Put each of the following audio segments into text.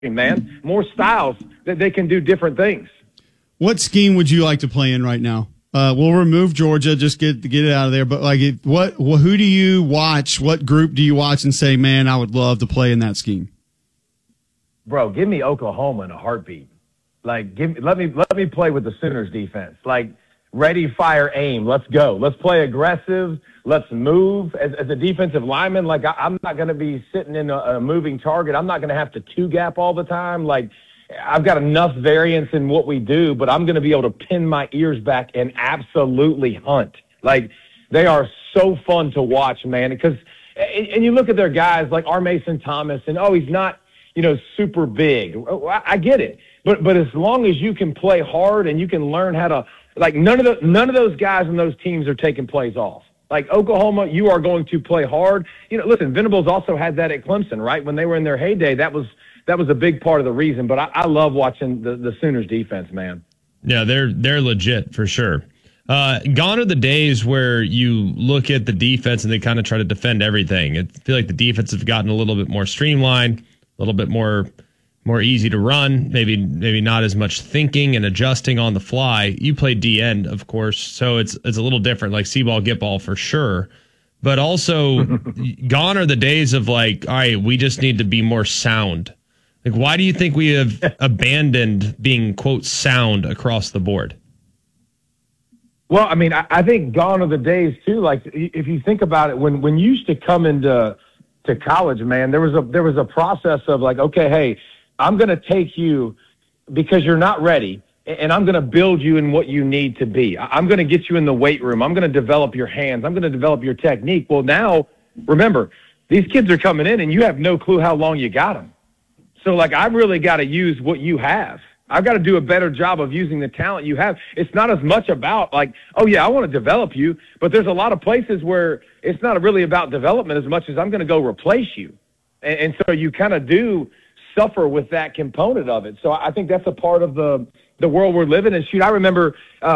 man. More styles that they can do different things. What scheme would you like to play in right now? We'll remove Georgia, just get it out of there. But who do you watch? What group do you watch and say, man, I would love to play in that scheme? Bro, give me Oklahoma in a heartbeat. Like, let me play with the Sooners defense. Like, ready, fire, aim. Let's go. Let's play aggressive. Let's move. As a defensive lineman, like, I'm not going to be sitting in a moving target. I'm not going to have to two-gap all the time. Like, I've got enough variance in what we do, but I'm going to be able to pin my ears back and absolutely hunt. Like, they are so fun to watch, man. Because, and you look at their guys like R. Mason Thomas, and, he's not, super big. I get it. But as long as you can play hard and you can learn how to, like, none of those guys in those teams are taking plays off. Like Oklahoma, you are going to play hard. Listen, Venables also had that at Clemson, right? When they were in their heyday, that was a big part of the reason. But I love watching the Sooners defense, man. Yeah, they're legit for sure. Gone are the days where you look at the defense and they kind of try to defend everything. I feel like the defense have gotten a little bit more streamlined, a little bit more easy to run, maybe not as much thinking and adjusting on the fly. You play D-end, of course, so it's a little different, like see-ball, get-ball for sure. But also, gone are the days of like, all right, we just need to be more sound. Like, why do you think we have abandoned being, quote, sound across the board? Well, I mean, I think gone are the days, too. Like, if you think about it, when you used to come into college, man, there was a process of like, okay, hey, I'm going to take you because you're not ready, and I'm going to build you in what you need to be. I'm going to get you in the weight room. I'm going to develop your hands. I'm going to develop your technique. Well, now, remember, these kids are coming in, and you have no clue how long you got them. So, like, I've really got to use what you have. I've got to do a better job of using the talent you have. It's not as much about, like, oh, yeah, I want to develop you, but there's a lot of places where it's not really about development as much as I'm going to go replace you. And so you kind of do suffer with that component of it. So I think that's a part of the world we're living in. Shoot, I remember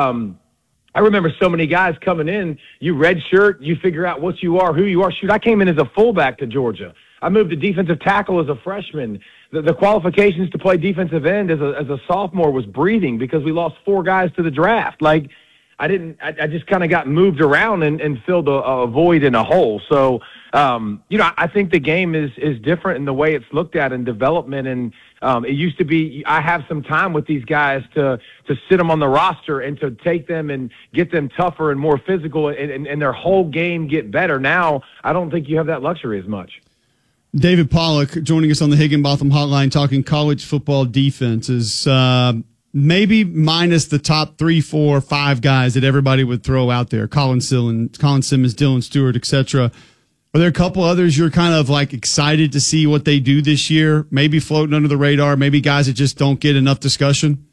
so many guys coming in, you redshirt, you figure out what you are, who you are. Shoot, I came in as a fullback to Georgia. I moved to defensive tackle as a freshman. The qualifications to play defensive end as a sophomore was breathing because we lost 4 guys to the draft. Like, I just kind of got moved around and filled a void in a hole. So, I think the game is different in the way it's looked at in development. And it used to be I have some time with these guys to sit them on the roster and to take them and get them tougher and more physical and their whole game get better. Now, I don't think you have that luxury as much. David Pollock joining us on the Higginbotham Hotline talking college football defenses. Maybe minus the top 3, 4, 5 guys that everybody would throw out there. Colin Simmons, Dylan Stewart, etc. Are there a couple others you're kind of like excited to see what they do this year? Maybe floating under the radar, maybe guys that just don't get enough discussion?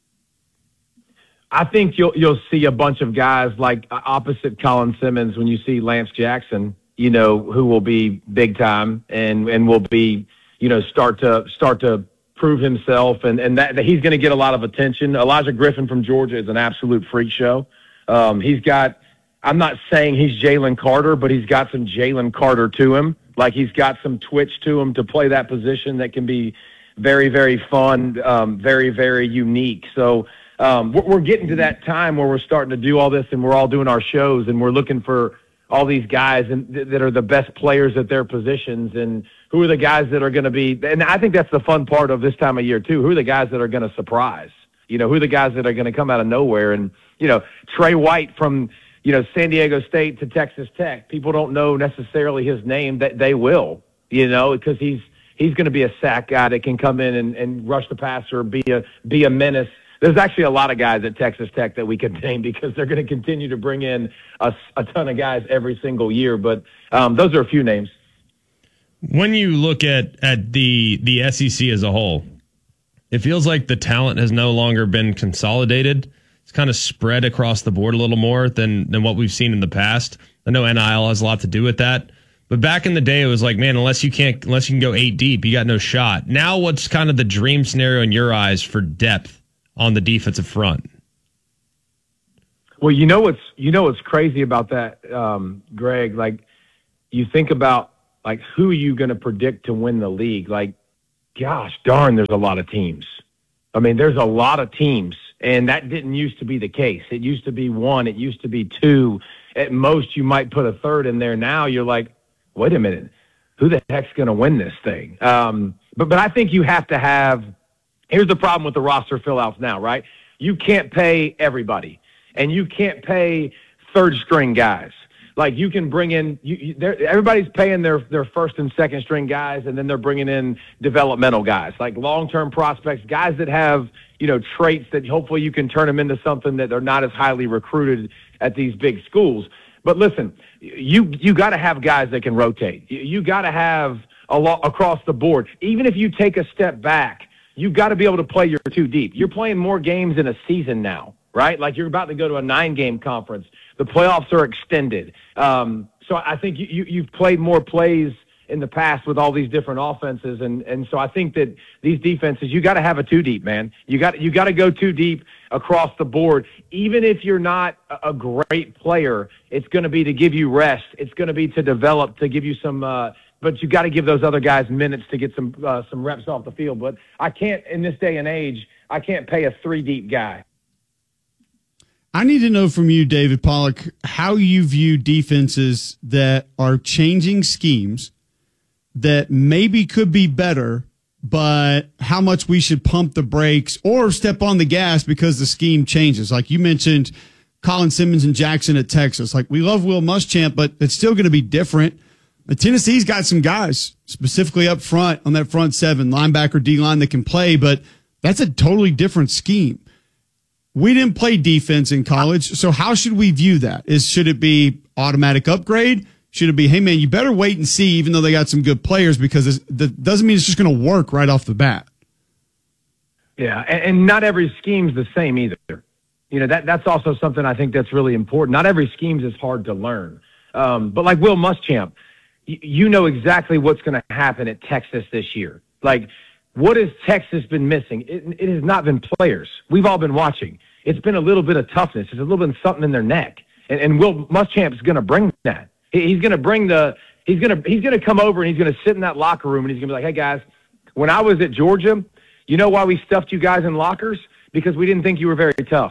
I think you'll see a bunch of guys like opposite Colin Simmons when you see Lance Jackson, who will be big time and will be, start to prove himself and that he's going to get a lot of attention. Elijah Griffin from Georgia is an absolute freak show. I'm not saying he's Jalen Carter, but he's got some Jalen Carter to him. Like, he's got some twitch to him to play that position that can be very, very fun, very, very unique. So we're getting to that time where we're starting to do all this and we're all doing our shows and we're looking for all these guys that are the best players at their positions and who are the guys that are going to be. And I think that's the fun part of this time of year, too. Who are the guys that are going to surprise? Who are the guys that are going to come out of nowhere? And, Trey White from, San Diego State to Texas Tech. People don't know necessarily his name. That they will, because he's going to be a sack guy that can come in and rush the passer, be a menace. There's actually a lot of guys at Texas Tech that we could name because they're going to continue to bring in a ton of guys every single year. But those are a few names. When you look at the SEC as a whole, it feels like the talent has no longer been consolidated. It's kind of spread across the board a little more than what we've seen in the past. I know NIL has a lot to do with that. But back in the day, it was like, man, unless you can go 8 deep, you got no shot. Now what's kind of the dream scenario in your eyes for depth on the defensive front? Well, what's crazy about that, Greg, like, you think about, like, who are you going to predict to win the league? Like, gosh darn, there's a lot of teams. I mean, there's a lot of teams, and that didn't used to be the case. It used to be one. It used to be two. At most, you might put a third in there. Now you're like, wait a minute, who the heck's going to win this thing? But I think you have to have – here's the problem with the roster fill-outs now, right? You can't pay everybody, and you can't pay third-string guys. Like, you can bring in everybody's paying their first and second string guys, and then they're bringing in developmental guys, like long-term prospects, guys that have, traits that hopefully you can turn them into something that they're not as highly recruited at these big schools. But listen, you got to have guys that can rotate. You got to have a lot across the board. Even if you take a step back, you got to be able to play your two deep. You're playing more games in a season now, right? Like, you're about to go to a 9-game conference. The playoffs are extended. So I think you've played more plays in the past with all these different offenses. And so I think that these defenses, you got to have a two deep, man. You got to go two deep across the board. Even if you're not a great player, it's going to be to give you rest. It's going to be to develop, to give you some, but you got to give those other guys minutes to get some reps off the field. But I can't, in this day and age, I can't pay a 3-deep guy. I need to know from you, David Pollack, how you view defenses that are changing schemes that maybe could be better, but how much we should pump the brakes or step on the gas because the scheme changes. Like you mentioned, Colin Simmons and Jackson at Texas. Like, we love Will Muschamp, but it's still going to be different. Tennessee's got some guys, specifically up front on that front seven, linebacker, D-line, that can play, but that's a totally different scheme. We didn't play defense in college, so how should we view that? Should it be automatic upgrade? Should it be, hey, man, you better wait and see, even though they got some good players, because that doesn't mean it's just going to work right off the bat? Yeah, and not every scheme's the same either. That's also something I think that's really important. Not every scheme's as hard to learn. But like Will Muschamp, you know exactly what's going to happen at Texas this year. Like, what has Texas been missing? It has not been players. We've all been watching. It's been a little bit of toughness. It's a little bit of something in their neck. And Will Muschamp's going to bring that. He's going to bring he's going to come over and he's going to sit in that locker room and he's going to be like, hey, guys, when I was at Georgia, you know why we stuffed you guys in lockers? Because we didn't think you were very tough.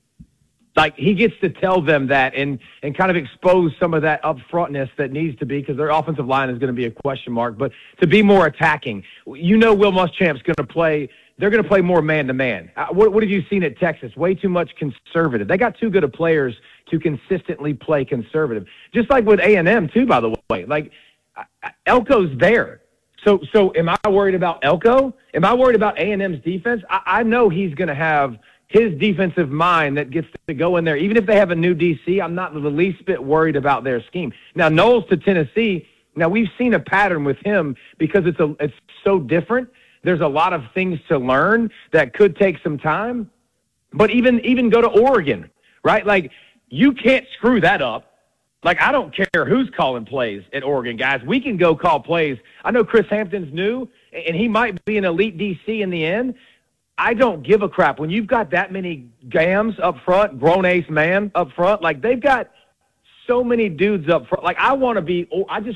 Like, he gets to tell them that and kind of expose some of that upfrontness that needs to be, because their offensive line is going to be a question mark, but to be more attacking. Will Muschamp's going to play. They're going to play more man-to-man. What have you seen at Texas? Way too much conservative. They got too good of players to consistently play conservative. Just like with A&M, too, by the way. Like, Elko's there. So am I worried about Elko? Am I worried about A&M's defense? I know he's going to have his defensive mind that gets to go in there. Even if they have a new DC, I'm not the least bit worried about their scheme. Now, Knowles to Tennessee, now we've seen a pattern with him because it's so different. There's a lot of things to learn that could take some time. But even go to Oregon, right? Like, you can't screw that up. Like, I don't care who's calling plays at Oregon, guys. We can go call plays. I know Chris Hampton's new, and he might be an elite DC in the end. I don't give a crap. When you've got that many gams up front, grown ace man up front, like, they've got so many dudes up front. Like, if I want to be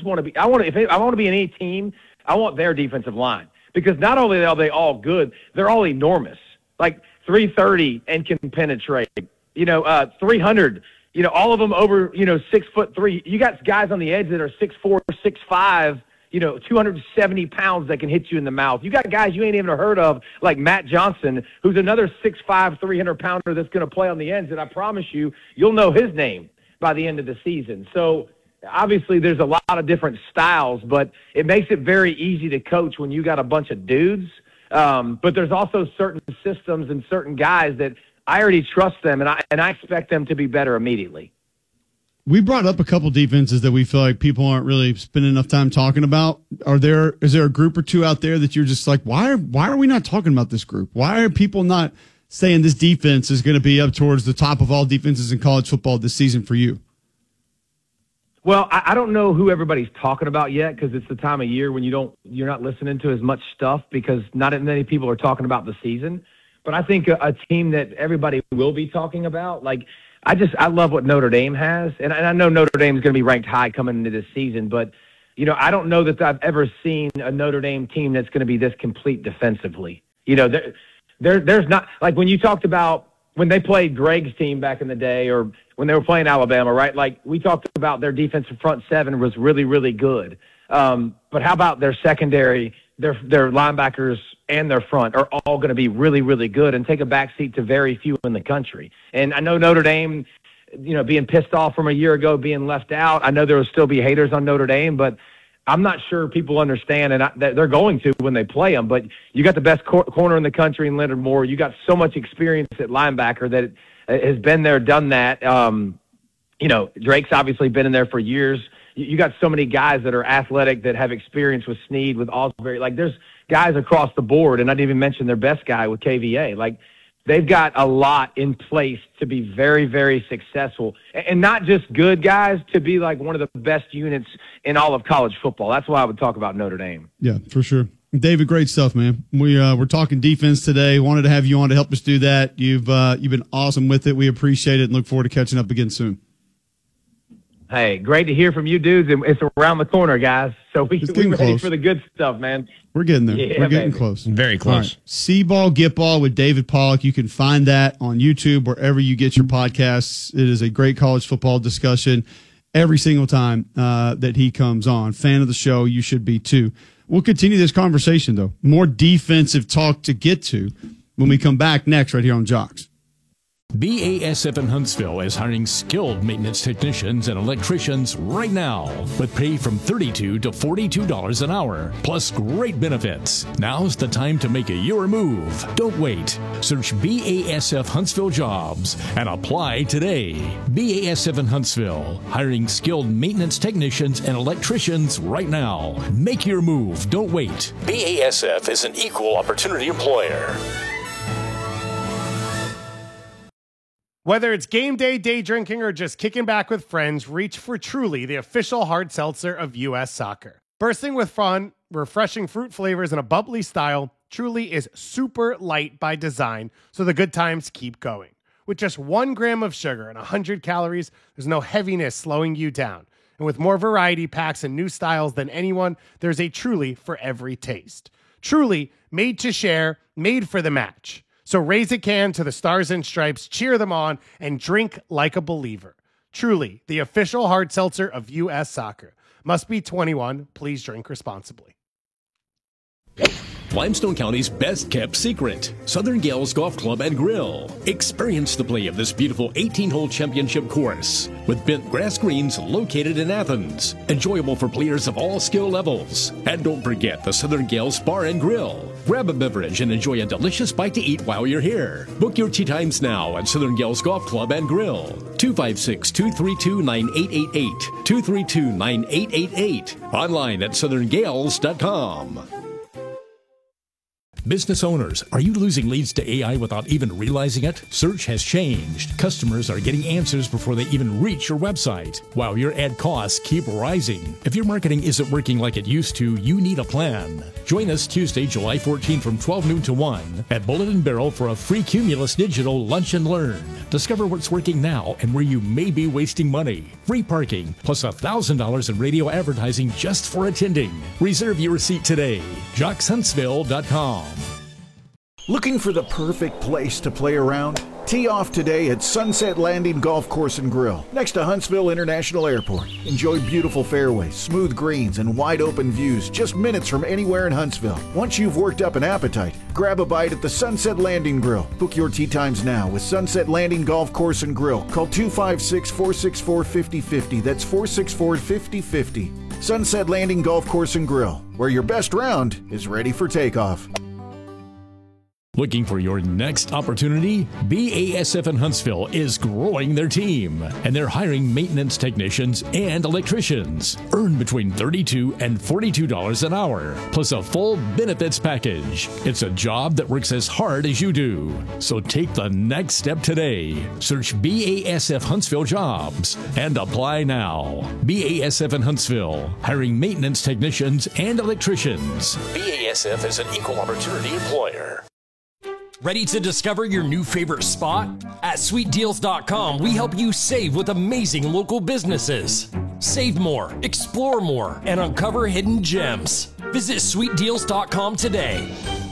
in any team, I want their defensive line. Because not only are they all good, they're all enormous. Like 330 and can penetrate. 300. All of them over 6'3". You got guys on the edge that are 6'4", 6'5". 270 pounds that can hit you in the mouth. You got guys you ain't even heard of, like Matt Johnson, who's another 6'5", 300-pounder that's going to play on the ends, and I promise you'll know his name by the end of the season. So obviously there's a lot of different styles, but it makes it very easy to coach when you got a bunch of dudes. But there's also certain systems and certain guys that I already trust them, and I expect them to be better immediately. We brought up a couple defenses that we feel like people aren't really spending enough time talking about. Is there a group or two out there that you're just like, why are we not talking about this group? Why are people not saying this defense is going to be up towards the top of all defenses in college football this season for you? Well, I don't know who everybody's talking about yet, because it's the time of year when you're not listening to as much stuff because not many people are talking about the season. But I think a team that everybody will be talking about, like, I love what Notre Dame has, and I know Notre Dame is going to be ranked high coming into this season, but I don't know that I've ever seen a Notre Dame team that's going to be this complete defensively. There's not, like when you talked about when they played Greg's team back in the day or when they were playing Alabama, right? Like we talked about their defensive front seven was really, really good. But how about their secondary, their linebackers and their front are all going to be really, really good and take a backseat to very few in the country. And I know Notre Dame, being pissed off from a year ago, being left out. I know there will still be haters on Notre Dame, but I'm not sure people understand, and they're going to when they play them. But you got the best corner in the country in Leonard Moore. You got so much experience at linebacker that has been there, done that. Drake's obviously been in there for years. You got so many guys that are athletic that have experience with Snead, with Osbury. Like there's guys across the board, and I didn't even mention their best guy with KVA. Like they've got a lot in place to be very, very successful, and not just good guys, to be like one of the best units in all of college football. That's why I would talk about Notre Dame. Yeah, for sure. David, great stuff, man. We're talking defense today. Wanted to have you on to help us do that. You've been awesome with it. We appreciate it and look forward to catching up again soon. Hey, great to hear from you dudes. It's around the corner, guys. So we're ready for the good stuff, man. We're getting there. Yeah, we're getting close. Very close. Right. See-Ball, Get Ball with David Pollack. You can find that on YouTube, wherever you get your podcasts. It is a great college football discussion every single time that he comes on. Fan of the show, you should be too. We'll continue this conversation, though. More defensive talk to get to when we come back next right here on Jocks. BASF in Huntsville is hiring skilled maintenance technicians and electricians right now with pay from $32 to $42 an hour, plus great benefits. Now's the time to make your move. Don't wait. Search BASF Huntsville Jobs and apply today. BASF in Huntsville, hiring skilled maintenance technicians and electricians right now. Make your move. Don't wait. BASF is an equal opportunity employer. Whether it's game day, day drinking, or just kicking back with friends, reach for Truly, the official hard seltzer of U.S. Soccer. Bursting with fun, refreshing fruit flavors, and a bubbly style, Truly is super light by design, so the good times keep going. With just 1 gram of sugar and 100 calories, there's no heaviness slowing you down. And with more variety packs and new styles than anyone, there's a Truly for every taste. Truly, made to share, made for the match. So raise a can to the Stars and Stripes, cheer them on, and drink like a believer. Truly, the official hard seltzer of U.S. Soccer. Must be 21. Please drink responsibly. Limestone County's best-kept secret, Southern Gales Golf Club and Grill. Experience the play of this beautiful 18-hole championship course with bent grass greens located in Athens. Enjoyable for players of all skill levels. And don't forget the Southern Gales Bar and Grill. Grab a beverage and enjoy a delicious bite to eat while you're here. Book your tee times now at Southern Gales Golf Club and Grill. 256-232-9888. 232-9888. Online at southerngales.com. Business owners, are you losing leads to AI without even realizing it? Search has changed. Customers are getting answers before they even reach your website, while your ad costs keep rising. If your marketing isn't working like it used to, you need a plan. Join us Tuesday, July 14 from 12 noon to 1 at Bullet and Barrel for a free Cumulus Digital Lunch and Learn. Discover what's working now and where you may be wasting money. Free parking, plus $1,000 in radio advertising just for attending. Reserve your seat today. JocksHuntsville.com. Looking for the perfect place to play around? Tee off today at Sunset Landing Golf Course and Grill, next to Huntsville International Airport. Enjoy beautiful fairways, smooth greens, and wide open views just minutes from anywhere in Huntsville. Once you've worked up an appetite, grab a bite at the Sunset Landing Grill. Book your tee times now with Sunset Landing Golf Course and Grill. Call 256-464-5050. That's 464-5050. Sunset Landing Golf Course and Grill, where your best round is ready for takeoff. Looking for your next opportunity? BASF in Huntsville is growing their team, and they're hiring maintenance technicians and electricians. Earn between $32 and $42 an hour, plus a full benefits package. It's a job that works as hard as you do. So take the next step today. Search BASF Huntsville Jobs and apply now. BASF in Huntsville, hiring maintenance technicians and electricians. BASF is an equal opportunity employer. Ready to discover your new favorite spot? At sweetdeals.com, we help you save with amazing local businesses. Save more, explore more, and uncover hidden gems. Visit sweetdeals.com today.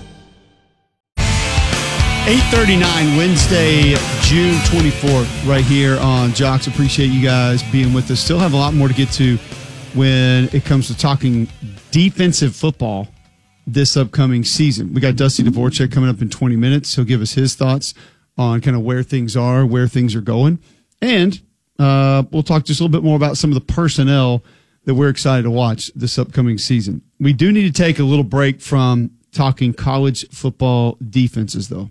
8:39 Wednesday, June 24th, right here on Jocks. Appreciate you guys being with us. Still have a lot more to get to when it comes to talking defensive football this upcoming season. We got Dusty Dvorak coming up in 20 minutes. He'll give us his thoughts on kind of where things are, where things are going. And we'll talk just a little bit more about some of the personnel that we're excited to watch this upcoming season. We do need to take a little break from talking college football defenses, though.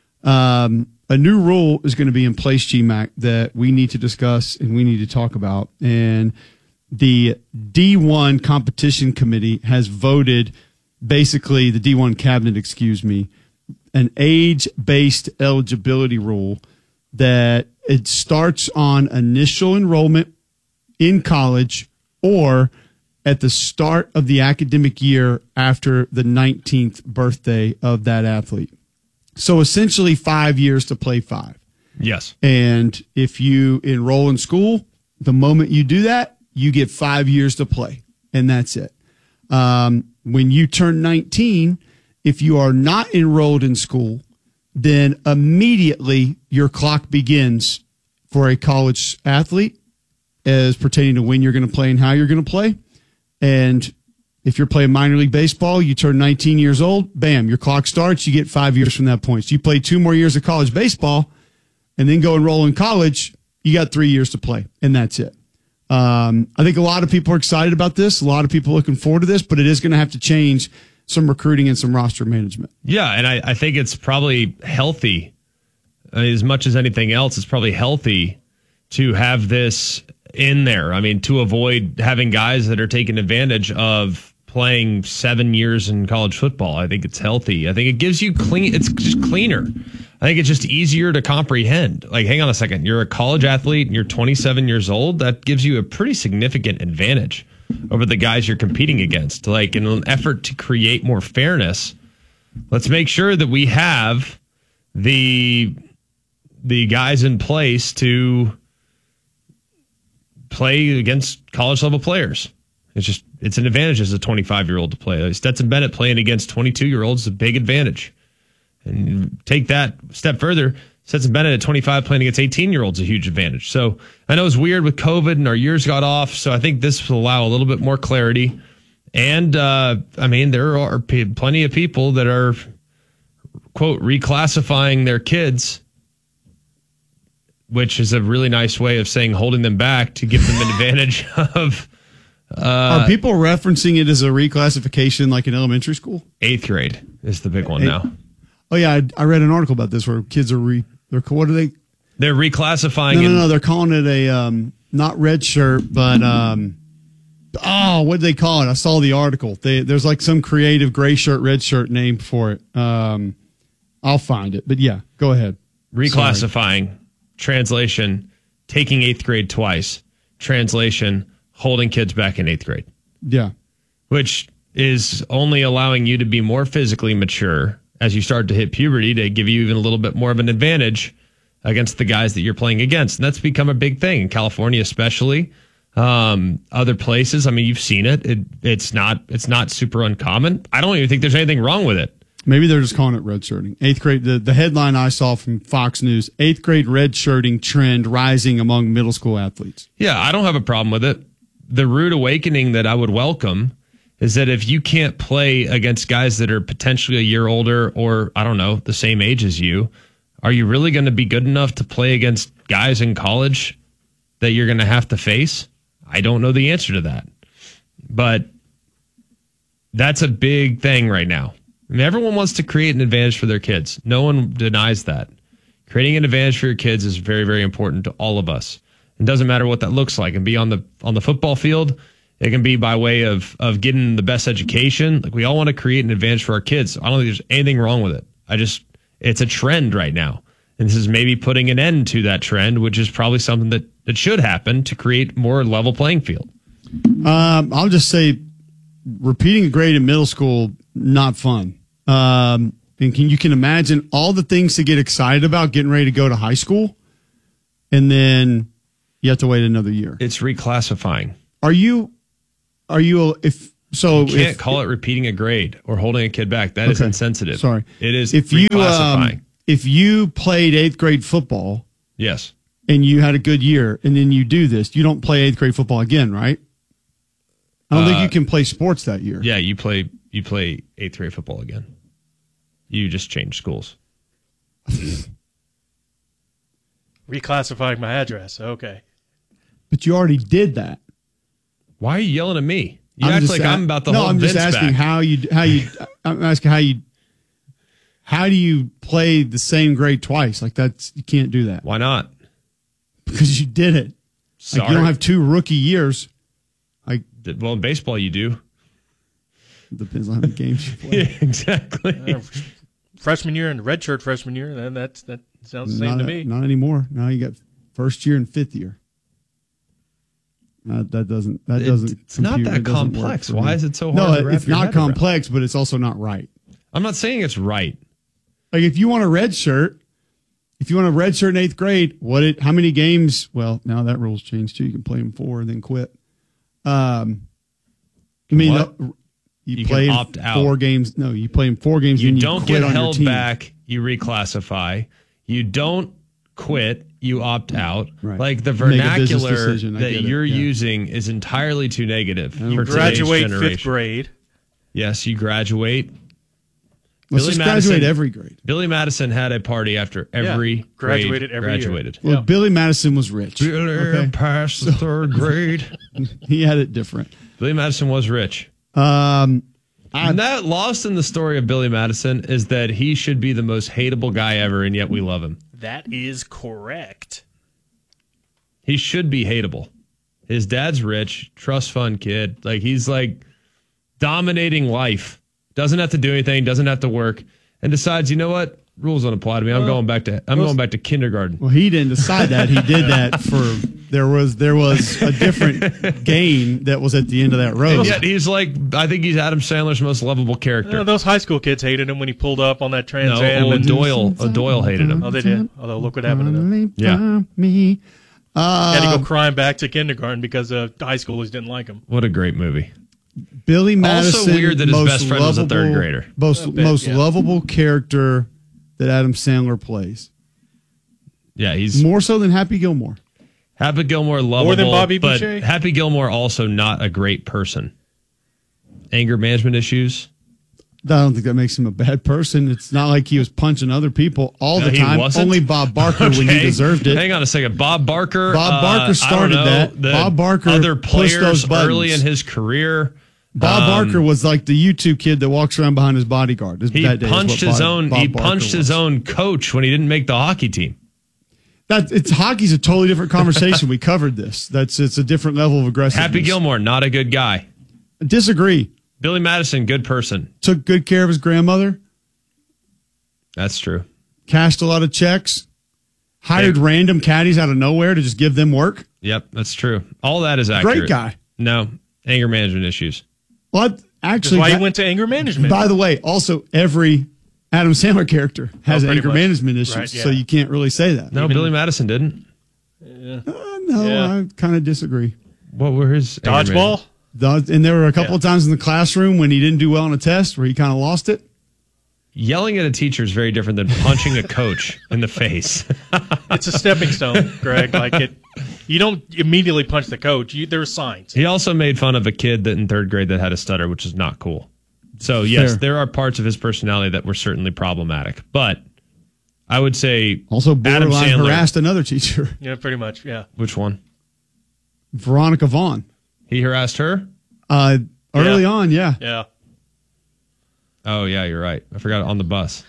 A new rule is going to be in place, GMAC, that we need to discuss and we need to talk about. And the D1 competition committee has voted, basically the D1 cabinet, an age-based eligibility rule that it starts on initial enrollment in college or at the start of the academic year after the 19th birthday of that athlete. So essentially 5 years to play 5. Yes. And if you enroll in school, the moment you do that, you get 5 years to play. And that's it. When you turn 19, if you are not enrolled in school, then immediately your clock begins for a college athlete as pertaining to when you're going to play and how you're going to play. And if you're playing minor league baseball, you turn 19 years old, bam, your clock starts. You get 5 years from that point. So you play 2 more years of college baseball and then go enroll in college, you got 3 years to play, and that's it. I think a lot of people are excited about this. A lot of people are looking forward to this, but it is going to have to change some recruiting and some roster management. Yeah, and I think it's probably healthy. As much as anything else, it's probably healthy to have this in there. I mean, to avoid having guys that are taking advantage of playing 7 years in college football. I think it's healthy. I think it gives you it's just cleaner. I think it's just easier to comprehend. Like, hang on a second. You're a college athlete and you're 27 years old. That gives you a pretty significant advantage over the guys you're competing against. Like, in an effort to create more fairness, let's make sure that we have the guys in place to play against college level players. It's an advantage as a 25-year-old to play. Stetson Bennett playing against 22-year-olds is a big advantage. And take that step further, Stetson Bennett at 25 playing against 18-year-olds is a huge advantage. So I know it's weird with COVID and our years got off, so I think this will allow a little bit more clarity. And, there are plenty of people that are, quote, reclassifying their kids, which is a really nice way of saying holding them back to give them an advantage of... are people referencing it as a reclassification like in elementary school? 8th grade is the big one now. Oh, yeah. I read an article about this where kids are what are they? They're reclassifying. No. They're calling it a, not red shirt, but, what did they call it? I saw the article. There's like some creative gray shirt, red shirt name for it. I'll find it. But yeah, go ahead. Reclassifying. Sorry. Translation, taking 8th grade twice. Translation, holding kids back in 8th grade. Yeah. Which is only allowing you to be more physically mature as you start to hit puberty to give you even a little bit more of an advantage against the guys that you're playing against. And that's become a big thing in California, especially. Other places, I mean, you've seen it. It's not super uncommon. I don't even think there's anything wrong with it. Maybe they're just calling it redshirting. 8th grade, the headline I saw from Fox News, 8th grade redshirting trend rising among middle school athletes. Yeah, I don't have a problem with it. The rude awakening that I would welcome is that if you can't play against guys that are potentially a year older or, I don't know, the same age as you, are you really going to be good enough to play against guys in college that you're going to have to face? I don't know the answer to that. But that's a big thing right now. I mean, everyone wants to create an advantage for their kids. No one denies that. Creating an advantage for your kids is very, very important to all of us. It doesn't matter what that looks like. It can be on the football field. It can be by way of getting the best education. Like, we all want to create an advantage for our kids. I don't think there's anything wrong with it. It's a trend right now. And this is maybe putting an end to that trend, which is probably something that should happen to create more level playing field. I'll just say repeating a grade in middle school, not fun. And you can imagine all the things to get excited about getting ready to go to high school, and then you have to wait another year. It's reclassifying. You can't call it repeating a grade or holding a kid back. That is insensitive. Sorry. It is if reclassifying. If you played 8th grade football, yes, and you had a good year, and then you do this, you don't play 8th grade football again, right? I don't think you can play sports that year. Yeah, you play 8th grade football again. You just change schools. Reclassifying my address. Okay. But you already did that. Why are you yelling at me? You act like I'm about to hold I'm just Vince asking back. I'm asking how do you play the same grade twice? Like you can't do that. Why not? Because you did it. Sorry. Like you don't have 2 rookie years. Well, in baseball you do. Depends on how many games you play. Yeah, exactly. Freshman year and redshirt freshman year, then that sounds the same to me. Not anymore. Now you got first year and 5th year. That doesn't. It's not that complex. Why is it so hard? No, to wrap it's your not head around? complex, but it's also not right. I'm not saying it's right. Like if you want a red shirt, in 8th grade, how many games? Well, now that rule's changed too. You can play them 4 and then quit. You play can opt out. 4 games. No, you play in 4 games. You and don't quit get on held your team. back. You reclassify. You don't quit. You opt out. Right. Like the Make a business vernacular decision. I that get it. you're Yeah. using is entirely too negative. You for graduate today's 5th generation. grade. Yes, you graduate. Let's Billy just Madison- graduate every grade. Billy Madison had a party after every graduated grade every year. graduated. Well, Yeah. Billy Madison was rich. Okay? Passed the 3rd grade. He had it different. Billy Madison was rich. And that lost in the story of Billy Madison is that he should be the most hateable guy ever, and yet we love him. That is correct. He should be hateable. His dad's rich, trust fund kid. Like he's like dominating life. Doesn't have to do anything, doesn't have to work, and decides, you know what? Rules don't apply to me. I'm going back to kindergarten. Well, he didn't decide that. He did that there was a different gain that was at the end of that road. And yet he's like, I think he's Adam Sandler's most lovable character. Those high school kids hated him when he pulled up on that Trans Am. Doyle hated him. Oh, they did. Although look what happened to them. Yeah. Me. Had to go crying back to kindergarten because high schoolers didn't like him. What a great movie. Billy Madison. Also weird that his most best friend was a 3rd grader. Most lovable character that Adam Sandler plays. Yeah, he's More so than Happy Gilmore. Happy Gilmore lovable, More than Bobby but Boucher? Happy Gilmore also not a great person. Anger management issues. I don't think that makes him a bad person. It's not like he was punching other people all the He time. wasn't? Only Bob Barker when he Okay. deserved it. Hang on a second. Bob Barker started I don't know, that. the Bob Barker other pushed those players buttons. early in his career. Bob Barker was like the YouTube kid that walks around behind his bodyguard. He punched his own coach when he didn't make the hockey team. Hockey's a totally different conversation. We covered this. It's a different level of aggressiveness. Happy Gilmore, not a good guy. Disagree. Billy Madison, good person. Took good care of his grandmother. That's true. Cashed a lot of checks. Hired random caddies out of nowhere to just give them work. Yep, that's true. All that is accurate. Great guy. No, anger management issues. Well, actually, That's why he went to anger management. By the way, also every Adam Sandler character has pretty anger much. management issues, Right, yeah. so you can't really say that. No, Billy Madison didn't. No, Yeah. I kind of disagree. What were his anger Dodgeball? And there were a couple of times in the classroom when he didn't do well on a test where he kind of lost it. Yelling at a teacher is very different than punching a coach in the face. It's a stepping stone, Greg. You don't immediately punch the coach. There are signs. He also made fun of a kid that in 3rd grade that had a stutter, which is not cool. So, yes, Fair. there are parts of his personality that were certainly problematic. But I would say Also, Adam borderline Sandler. harassed another teacher, Yeah, pretty much. Yeah. Which one? Veronica Vaughn. He harassed her? Early on, yeah. Yeah. Oh, yeah, you're right. I forgot on the bus.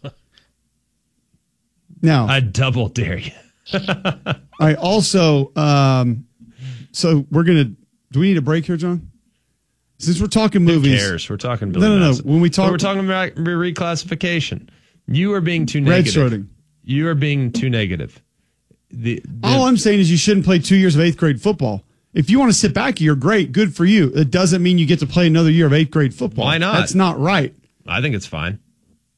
Now, I double dare you. I also, so we're going to, do we need a break here, John? Since we're talking movies. Who cares? We're talking Billy No. Madison. When we talk, But we're talking about reclassification. You are being too negative. Redshirting. You are being too negative. All I'm saying is you shouldn't play 2 years of 8th grade football. If you want to sit back, you're great. Good for you. It doesn't mean you get to play another year of 8th grade football. Why not? That's not right. I think it's fine.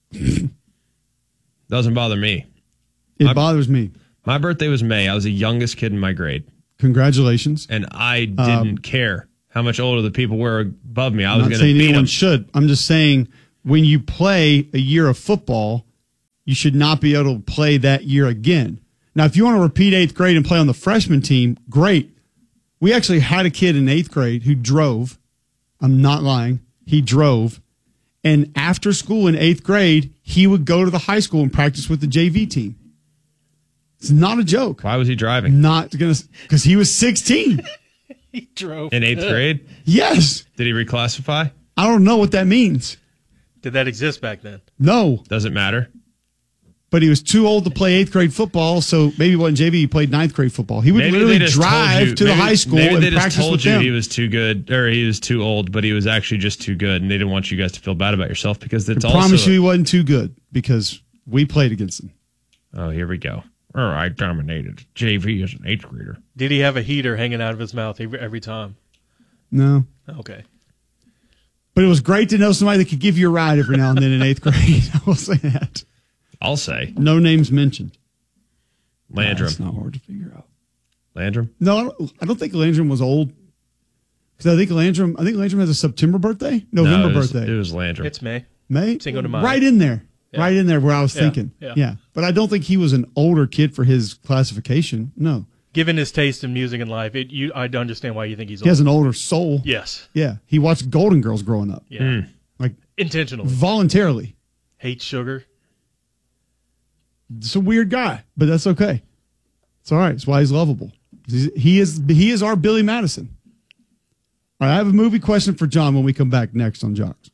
Doesn't bother me. It bothers me. My birthday was May. I was the youngest kid in my grade. Congratulations. And I didn't care how much older the people were above me. I was going to beat beat anyone them. should. I'm just saying when you play a year of football, you should not be able to play that year again. Now, if you want to repeat 8th grade and play on the freshman team, great. We actually had a kid in 8th grade who drove. I'm not lying. He drove. And after school in 8th grade, he would go to the high school and practice with the JV team. It's not a joke. Why was he driving? Because he was 16. He drove. In 8th grade? Yes. Did he reclassify? I don't know what that means. Did that exist back then? No. Doesn't matter. But he was too old to play 8th grade football, so maybe he wasn't JV, he played 9th grade football. He would literally drive to the high school and practice with them. Maybe they just told you he was too good, or he was too old, but he was actually just too good, and they didn't want you guys to feel bad about yourself because it's also... I promise you he wasn't too good because we played against him. Oh, here we go. I dominated JV as an 8th grader. Did he have a heater hanging out of his mouth every time? No. Okay. But it was great to know somebody that could give you a ride every now and then in 8th grade. I will say that. I'll say. No names mentioned. Landrum. That's not hard to figure out. Landrum? No, I don't think Landrum was old. Because I think Landrum has a September birthday? November birthday. It was Landrum. It's May. May? Cinco de Mayo. Right in there. Yeah. Right in there where I was thinking. Yeah. But I don't think he was an older kid for his classification. No. Given his taste in music and life, I'd understand why you think he's old. He has an older soul. Yes. Yeah. He watched Golden Girls growing up. Yeah. Like intentionally. Voluntarily. Hates sugar. It's a weird guy, but that's okay. It's all right. It's why he's lovable. He is our Billy Madison. All right, I have a movie question for John when we come back next on Jocks.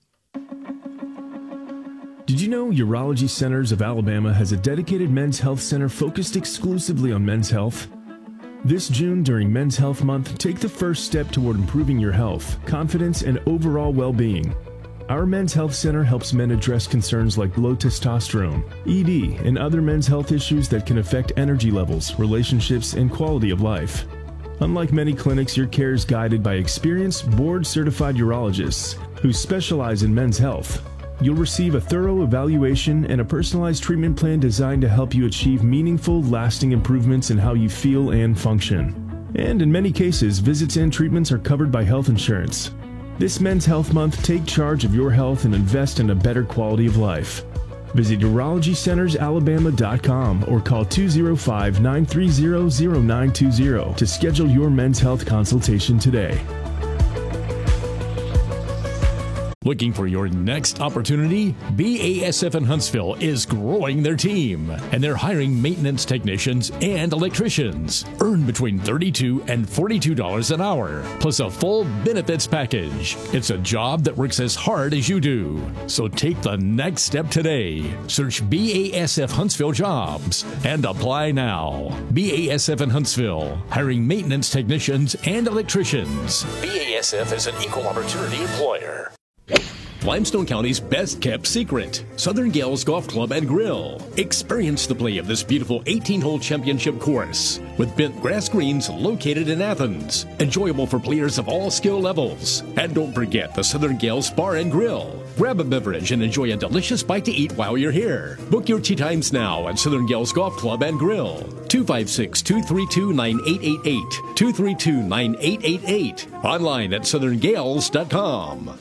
Did you know Urology Centers of Alabama has a dedicated men's health center focused exclusively on men's health? This June, during Men's Health Month, take the first step toward improving your health, confidence, and overall well-being. Our Men's Health Center helps men address concerns like low testosterone, ED, and other men's health issues that can affect energy levels, relationships, and quality of life. Unlike many clinics, your care is guided by experienced, board-certified urologists who specialize in men's health. You'll receive a thorough evaluation and a personalized treatment plan designed to help you achieve meaningful, lasting improvements in how you feel and function. And in many cases, visits and treatments are covered by health insurance. This Men's Health Month, take charge of your health and invest in a better quality of life. Visit UrologyCentersAlabama.com or call 205-930-0920 to schedule your men's health consultation today. Looking for your next opportunity? BASF in Huntsville is growing their team, and they're hiring maintenance technicians and electricians. Earn between $32 and $42 an hour, plus a full benefits package. It's a job that works as hard as you do. So take the next step today. Search BASF Huntsville Jobs and apply now. BASF in Huntsville, hiring maintenance technicians and electricians. BASF is an equal opportunity employer. Limestone County's best kept secret, Southern Gales Golf Club and Grill. Experience the play of this beautiful 18-hole championship course with bent grass greens located in Athens. Enjoyable for players of all skill levels. And don't forget the Southern Gales Bar and Grill. Grab a beverage and enjoy a delicious bite to eat while you're here. Book your tee times now at Southern Gales Golf Club and Grill. 256-232-9888. 232-9888. Online at southerngales.com.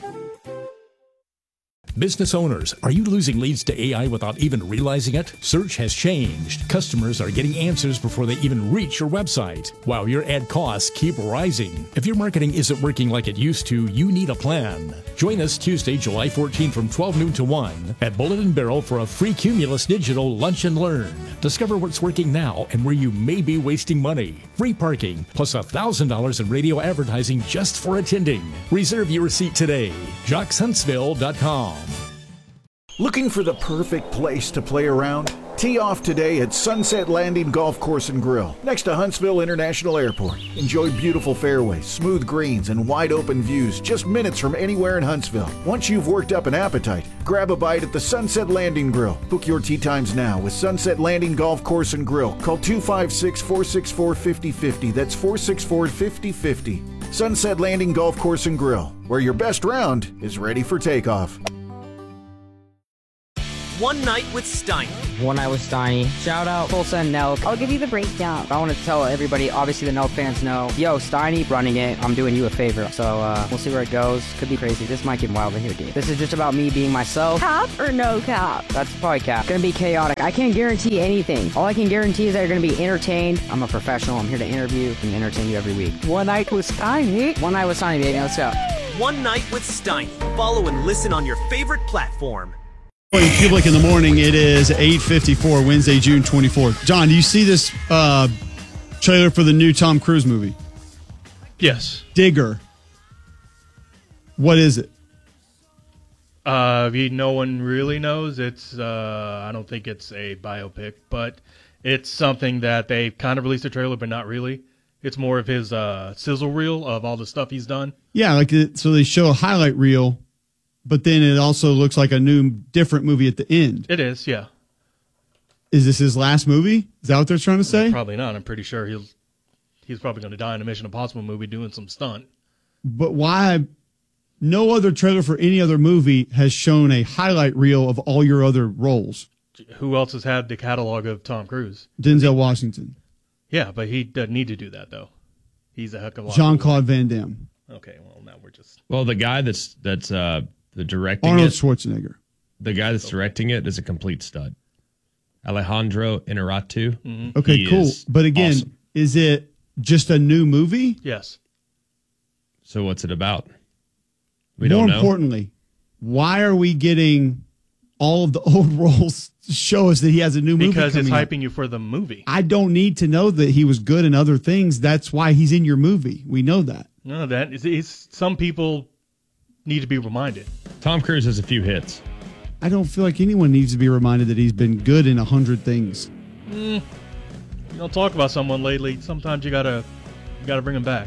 Business owners, are you losing leads to AI without even realizing it? Search has changed. Customers are getting answers before they even reach your website, while your ad costs keep rising. If your marketing isn't working like it used to, you need a plan. Join us Tuesday, July 14 from 12 noon to 1 at Bullet and Barrel for a free Cumulus Digital Lunch and Learn. Discover what's working now and where you may be wasting money. Free parking, plus $1,000 in radio advertising just for attending. Reserve your seat today. JocksHuntsville.com. Looking for the perfect place to play around? Tee off today at Sunset Landing Golf Course and Grill, next to Huntsville International Airport. Enjoy beautiful fairways, smooth greens, and wide open views just minutes from anywhere in Huntsville. Once you've worked up an appetite, grab a bite at the Sunset Landing Grill. Book your tee times now with Sunset Landing Golf Course and Grill. Call 256-464-5050. That's 464-5050. Sunset Landing Golf Course and Grill, where your best round is ready for takeoff. One Night with Steiny. One Night with Steiny. Shout out Tulsa and Nelk. I'll give you the breakdown. I want to tell everybody, obviously the Nelk fans know, yo, Steiny running it. I'm doing you a favor. So we'll see where it goes. Could be crazy. This might get wild in here, dude. This is just about me being myself. Cap or no cap? That's probably cap. Gonna be chaotic. I can't guarantee anything. All I can guarantee is that you're gonna be entertained. I'm a professional. I'm here to interview and entertain you every week. One Night with Steiny. One Night with Steiny, baby. Let's go. One Night with Steiny. Follow and listen on your favorite platform. Public in the morning. It is 8:54, Wednesday, June 24th. John, do you see this trailer for the new Tom Cruise movie? Yes. Digger. What is it? No one really knows. It's I don't think it's a biopic, but it's something that they kind of released a trailer, but not really. It's more of his sizzle reel of all the stuff he's done. Yeah, so they show a highlight reel, but then it also looks like a new, different movie at the end. It is, yeah. Is this his last movie? Is that what they're trying to say? Probably not. I'm pretty sure he's probably going to die in a Mission Impossible movie doing some stunt. But why? No other trailer for any other movie has shown a highlight reel of all your other roles. Who else has had the catalog of Tom Cruise? Denzel Washington. Yeah, but he doesn't need to do that, though. He's a heck of a lot. Jean-Claude Van Damme. Okay, well, now we're just... Well, the guy that's the directing Arnold it... Schwarzenegger. The guy that's directing it is a complete stud. Alejandro Inarritu. Mm-hmm. Okay, cool. But again, awesome. Is it just a new movie? Yes. So what's it about? We don't know. More importantly, why are we getting all of the old roles to show us that he has a new movie because it's coming hyping you for the movie. I don't need to know that he was good in other things. That's why he's in your movie. We know that. No, that is some people need to be reminded. Tom Cruise has a few hits. I don't feel like anyone needs to be reminded that he's been good in 100 things. You don't talk about someone lately. Sometimes you gotta bring him back.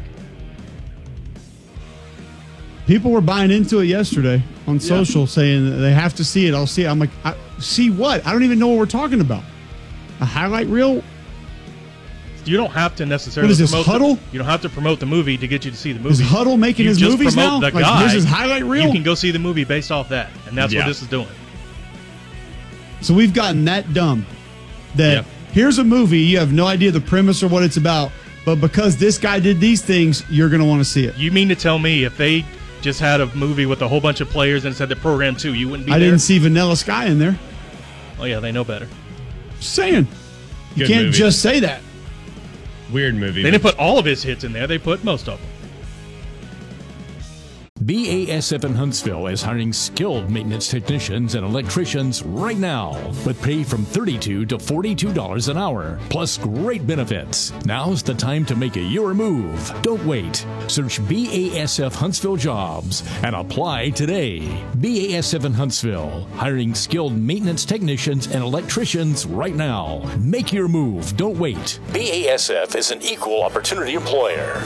People were buying into it yesterday on social, saying that they have to see it. I'll see it. I'm like, see what? I don't even know what we're talking about. A highlight reel? You don't have to necessarily. What is this, promote Huddle? You don't have to promote the movie to get you to see the movie. Is Huddle making his movies now? The like, guy, here's his highlight reel? You can go see the movie based off that, and that's what this is doing. So we've gotten that dumb that here's a movie, you have no idea the premise or what it's about, but because this guy did these things, you're going to want to see it. You mean to tell me if they just had a movie with a whole bunch of players and said the program too, you wouldn't be there? I didn't see Vanilla Sky in there. Oh, yeah, they know better. Just saying. You Good can't movie. just say that. Weird movie. They didn't put all of his hits in there. They put most of them. BASF in Huntsville is hiring skilled maintenance technicians and electricians right now, with pay from $32 to $42 an hour, plus great benefits. Now's the time to make your move. Don't wait. Search BASF Huntsville Jobs and apply today. BASF in Huntsville, hiring skilled maintenance technicians and electricians right now. Make your move. Don't wait. BASF is an equal opportunity employer.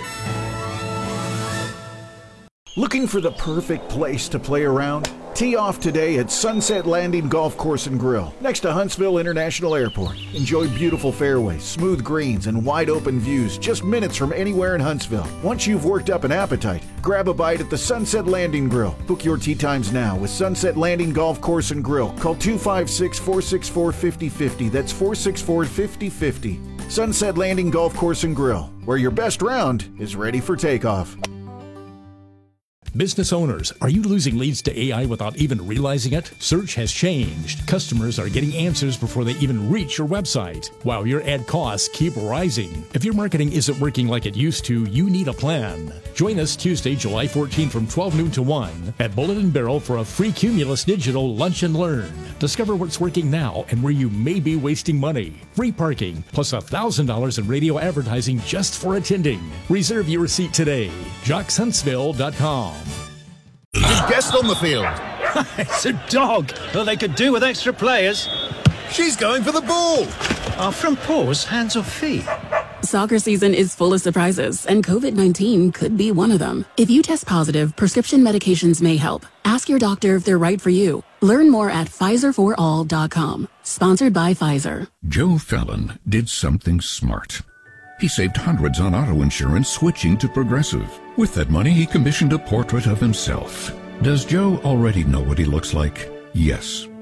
Looking for the perfect place to play around? Tee off today at Sunset Landing Golf Course and Grill, next to Huntsville International Airport. Enjoy beautiful fairways, smooth greens, and wide open views just minutes from anywhere in Huntsville. Once you've worked up an appetite, grab a bite at the Sunset Landing Grill. Book your tee times now with Sunset Landing Golf Course and Grill. Call 256-464-5050. That's 464-5050. Sunset Landing Golf Course and Grill, where your best round is ready for takeoff. Business owners, are you losing leads to AI without even realizing it? Search has changed. Customers are getting answers before they even reach your website, while your ad costs keep rising. If your marketing isn't working like it used to, you need a plan. Join us Tuesday, July 14 from 12 noon to 1 at Bullet and Barrel for a free Cumulus Digital Lunch and Learn. Discover what's working now and where you may be wasting money. Free parking, plus $1,000 in radio advertising just for attending. Reserve your seat today. JocksHuntsville.com. Big guest on the field. It's a dog. Well, they could do with extra players. She's going for the ball. Are from paws, hands or feet? Soccer season is full of surprises, and COVID-19 could be one of them. If you test positive, prescription medications may help. Ask your doctor if they're right for you. Learn more at PfizerForAll.com. Sponsored by Pfizer. Joe Fallon did something smart. He saved hundreds on auto insurance switching to Progressive. With that money, he commissioned a portrait of himself. Does Joe already know what he looks like? Yes.